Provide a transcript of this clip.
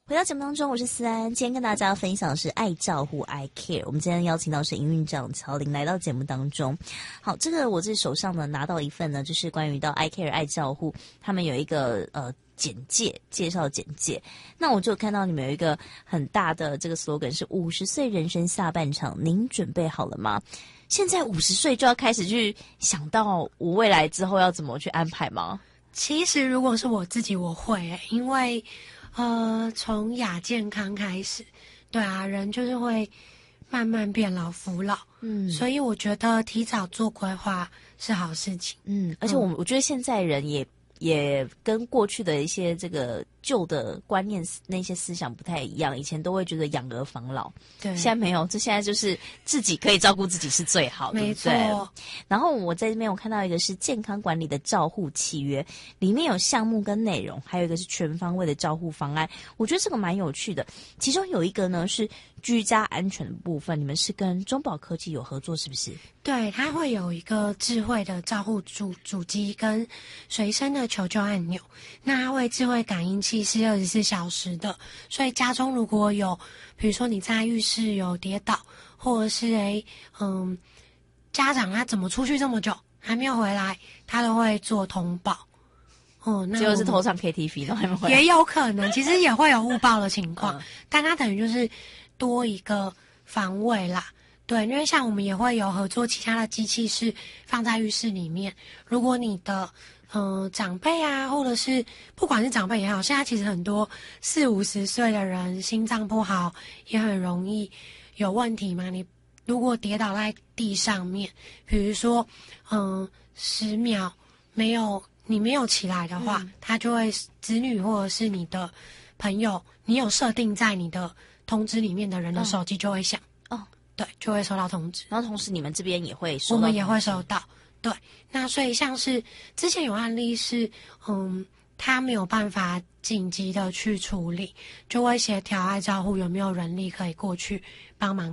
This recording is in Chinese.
回到节目当中，我是思安，今天跟大家分享的是爱照护 I Care。我们今天邀请到是营运长乔玲来到节目当中。好，这个我自己手上呢拿到一份呢，就是关于到 I Care 爱照护，他们有一个介绍简介。那我就看到你们有一个很大的这个 slogan 是50岁人生下半场，您准备好了吗？现在50岁就要开始去想到我未来之后要怎么去安排吗？ 其实如果是我自己，我会因为从亚健康开始，对啊，人就是会慢慢变老扶老，所以我觉得提早做规划是好事情， 而且我觉得现在人也跟过去的一些这个旧的观念那些思想不太一样，以前都会觉得养儿防老，对，现在没有，这现在就是自己可以照顾自己是最好的， 没错。 然后我在这边我看到一个是健康管理的照护契约，里面有项目跟内容，还有一个是全方位的照护方案，我觉得这个蛮有趣的。其中有一个呢是居家安全的部分，你们是跟中保科技有合作是不是？ 对，它会有一个智慧的照护主机跟随身的求救按钮，那它会智慧感应器是24小时的，所以家中如果有比如说你在浴室有跌倒，或者是家长他怎么出去这么久还没有回来，他都会做通报。那就是偷唱 KTV 都还没回来， 也有可能，其实也会有误报的情况，但它等于就是多一个防卫啦。对，因为像我们也会有合作其他的机器是放在浴室里面，如果你的长辈啊，或者是不管是长辈也好，现在其实很多40-50岁的人心脏不好也很容易有问题嘛。你如果跌倒在地上面，比如说10秒你没有起来的话，他就会子女或者是你的朋友，你有设定在你的通知里面的人的手机就会响。对，就会收到通知。 然后同时你们这边也会收到， 我们也会收到。对，那所以像是之前有案例是，他没有办法紧急的去处理，就会协调爱照护有没有人力可以过去帮忙